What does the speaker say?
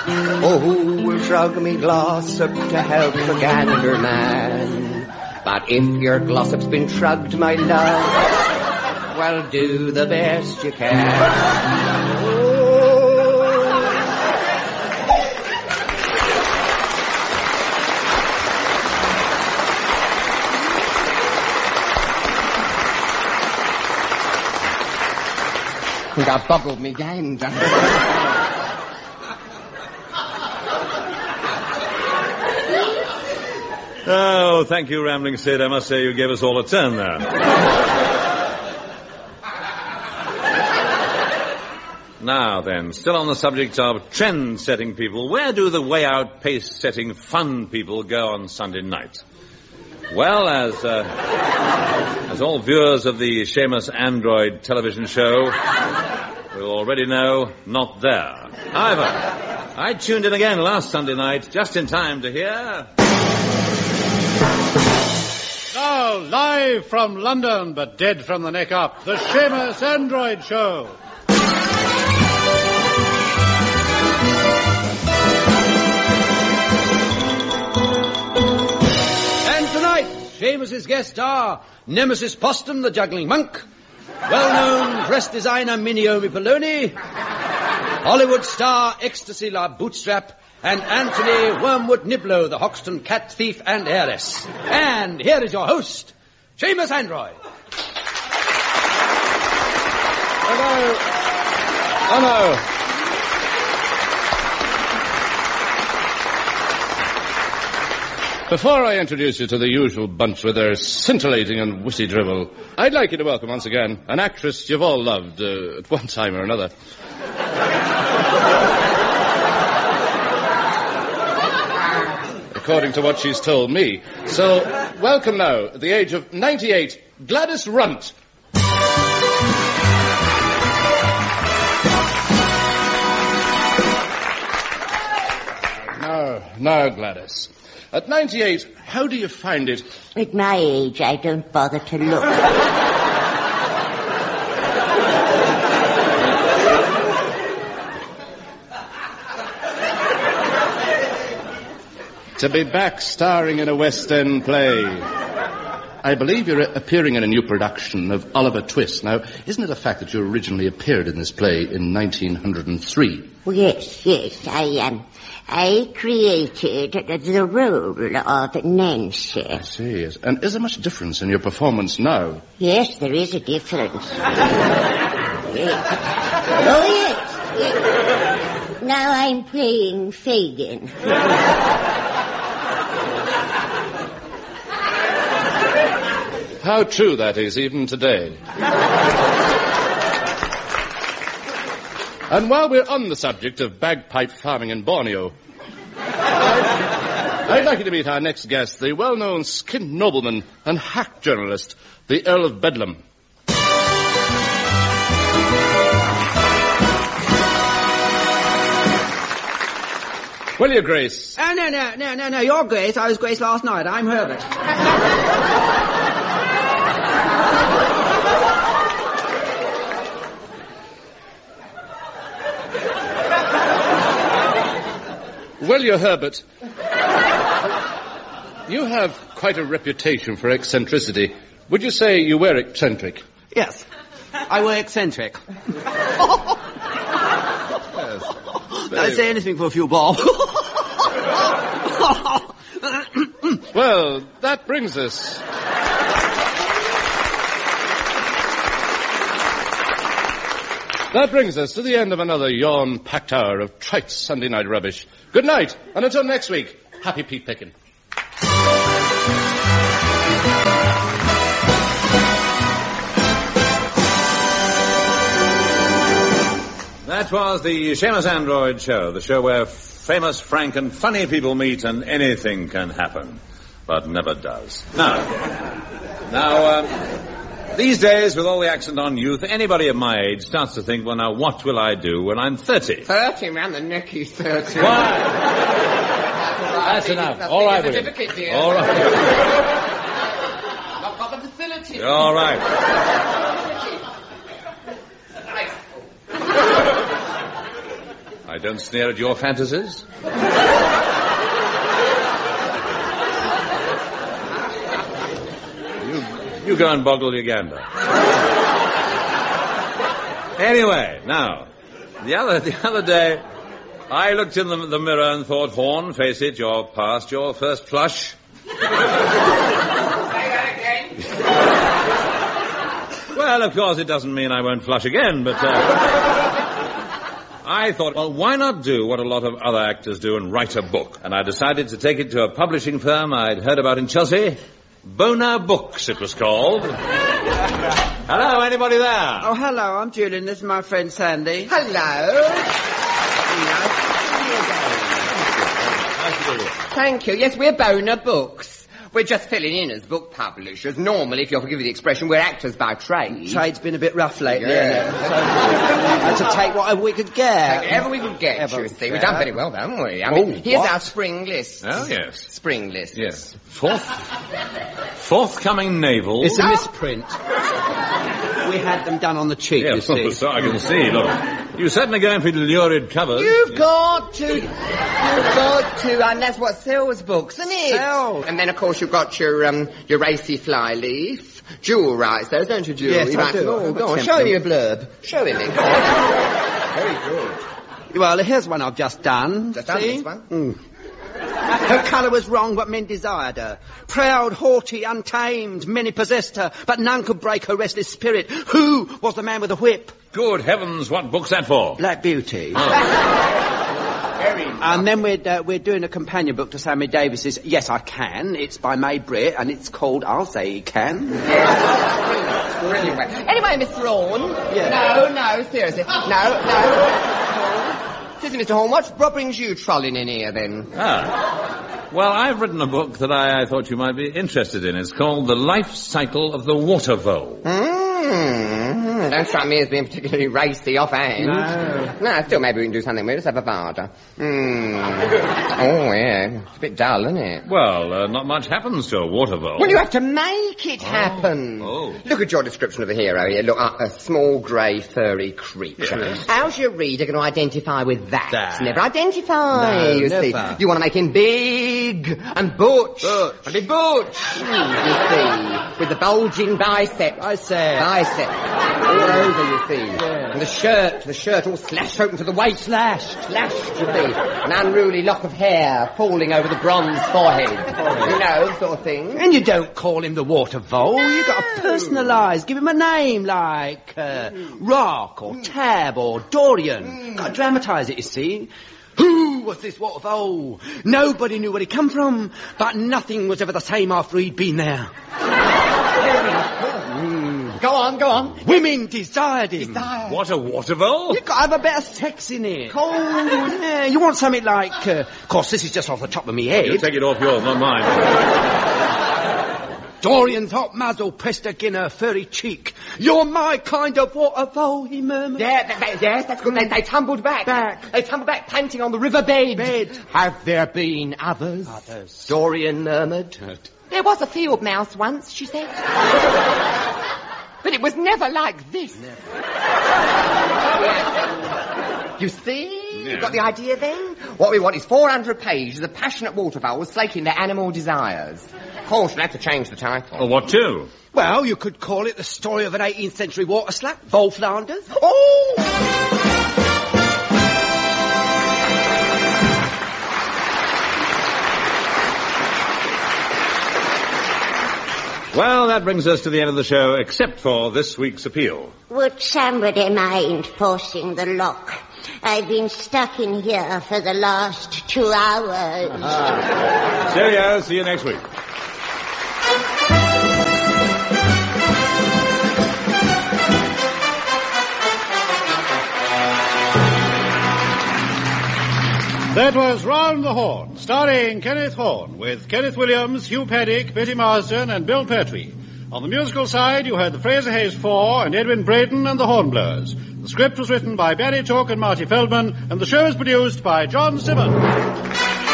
Oh, who will shrug me glossop to help the gander man? But if your glossop's been shrugged, my love, well, do the best you can. I boggled me gander. Oh, thank you, Rambling Sid. I must say you gave us all a turn there. Now then, still on the subject of trend-setting people, where do the way-out, pace-setting, fun people go on Sunday night? Well, as all viewers of the Seamus Android television show will already know, not there. However, I tuned in again last Sunday night, just in time to hear... Now, live from London, but dead from the neck up, the Seamus Android Show. And tonight, Seamus's guests are Nemesis Postum, the juggling monk, well-known dress designer Miniomi Poloni, Hollywood star Ecstasy La Bootstrap, and Anthony Wormwood Niblo, the Hoxton cat thief and heiress. And here is your host, Seamus Android. Hello. Hello. Before I introduce you to the usual bunch with their scintillating and witty drivel, I'd like you to welcome once again an actress you've all loved at one time or another. According to what she's told me. So, welcome now, at the age of 98, Gladys Runt. Now, Gladys. At 98, how do you find it? At my age, I don't bother to look. To be back starring in a West End play. I believe you're appearing in a new production of Oliver Twist. Now, isn't it a fact that you originally appeared in this play in 1903? Well, yes, I created the role of Nancy. I see, yes. And is there much difference in your performance now? Yes, there is a difference. Yes. Oh, yes. Now I'm playing Fagin. How true that is, even today. And while we're on the subject of bagpipe farming in Borneo, I'd like you to meet our next guest, the well-known skint nobleman and hack journalist, the Earl of Bedlam. Will you, Grace? No, you're Grace. I was Grace last night. I'm Herbert. Will you, Herbert? You have quite a reputation for eccentricity. Would you say you were eccentric? Yes, I were eccentric. Yes. Don't say anything for a few bob. Well, that brings us... That brings us to the end of another yawn-packed hour of trite Sunday night rubbish. Good night, and until next week, happy Pete picking. That was the Seamus Android Show, the show where famous, frank, and funny people meet and anything can happen, but never does. Now, these days, with all the accent on youth, anybody of my age starts to think, well, now, what will I do when I'm 30? 30, man, the neck is 30. Why? That's enough. All right, William. All right. I've got the facility. All right. I I don't sneer at your fantasies. You go and boggle your gander. Anyway, now, the other day, I looked in the mirror and thought, Horn, face it, you're past your first flush. Well, of course, it doesn't mean I won't flush again, but I thought, well, why not do what a lot of other actors do and write a book? And I decided to take it to a publishing firm I'd heard about in Chelsea. Boner Books, it was called. Hello, anybody there? Oh, hello, I'm Julian. This is my friend Sandy. Hello. Thank you. Yes, we're Boner Books. We're just filling in as book publishers. Normally, if you'll forgive the expression, we're actors by trade. Trade's been a bit rough lately, hasn't it? So I had to take whatever we could get. Whatever we could get, you see. We've done very well, haven't we? I mean, here's our spring list. Oh, yes. Spring list. Yes. Forthcoming naval. It's a misprint. We had them done on the cheap, you see. So I can see. Look, you're certainly going for lurid covers. You've got to. And that's what sells books, isn't it? Sells. And then, of course, you've got your racy flyleaf. Jewel writes those, don't you, Jewel? Yes, you I do. Oh, go on, show him your blurb. Show him it. Very good. Well, here's one I've just done. Just done See? this one? Mm. Her colour was wrong, but men desired her. Proud, haughty, untamed, many possessed her, but none could break her restless spirit. Who was the man with the whip? Good heavens, what book's that for? Black Beauty. Oh. And then we're doing a companion book to Sammy Davis's Yes, I Can. It's by May Britt, and it's called I'll Say He Can. Brilliant. Anyway, Mr. Horn. Yeah. No, seriously. No. Excuse me, Mr. Horn, what brings you trolling in here, then? Well, I've written a book that I thought you might be interested in. It's called The Life Cycle of the Water Vole. Don't strike me as being particularly racy offhand. No, still maybe we can do something with it. Let's have a varder. Oh, yeah. It's a bit dull, isn't it? Well, not much happens to a water vole. Well, you have to make it happen. Oh. Look at your description of the hero here. Look, a small, grey, furry creature. Yes. How's your reader going to identify with that? Never identify, No, you never. see. You want to make him big and butch. And be butch, you see, with the bulging bicep. Bicep. All over, you see. Yeah. And the shirt all slashed open to the waist. Slashed, you see. An unruly lock of hair falling over the bronze forehead. You know, sort of thing. And you don't call him the water vole. You've got to personalise. Give him a name like Rock or Tab or Dorian. Got to dramatise it, you see. Who was this water vole? Nobody knew where he come from, but nothing was ever the same after he'd been there. Go on. Women desired him. What, a water vole? You've got to have a bit of sex in it. Yeah, you want something like... of course, this is just off the top of my head. You take it off yours, not mine. Dorian's hot muzzle pressed against her furry cheek. You're my kind of water vole, he murmured. Yes, that's good. They tumbled back. They tumbled back, panting on the riverbed. Have there been others? Dorian murmured. There was a field mouse once, she said. But it was never like this. You see? Yeah. You got the idea then? What we want is 400 pages of passionate water voles slaking their animal desires. Of course, we'll have to change the title. Well, what to? Well, you could call it the story of an 18th century water slap, Vole Flanders. Oh! Well, that brings us to the end of the show, except for this week's appeal. Would somebody mind forcing the lock? I've been stuck in here for the last 2 hours. Cheerio, see you next week. That was Round the Horn, starring Kenneth Horne, with Kenneth Williams, Hugh Paddick, Betty Marsden, and Bill Pertwee. On the musical side, you heard the Fraser Hayes Four and Edwin Braden and the Hornblowers. The script was written by Barry Took and Marty Feldman, and the show is produced by John Simmons.